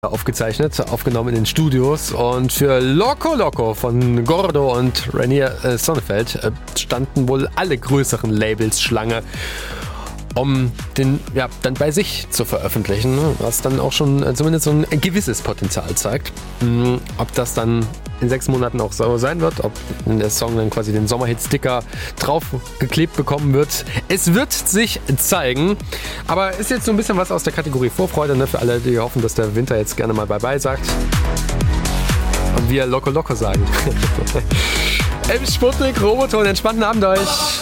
aufgenommen in den Studios, und für Loco Loco von Gordo und Rainier Sonnefeld standen wohl alle größeren Labels Schlange, um den dann bei sich zu veröffentlichen, was dann auch schon zumindest so ein gewisses Potenzial zeigt. Ob das dann in 6 Monaten auch so sein wird, ob der Song dann quasi den Sommerhit-Sticker draufgeklebt bekommen wird, es wird sich zeigen. Aber ist jetzt so ein bisschen was aus der Kategorie Vorfreude, ne, für alle, die hoffen, dass der Winter jetzt gerne mal Bye-Bye sagt. Und wir Loco Loco sagen. Sputnik, Roboton, entspannten Abend euch.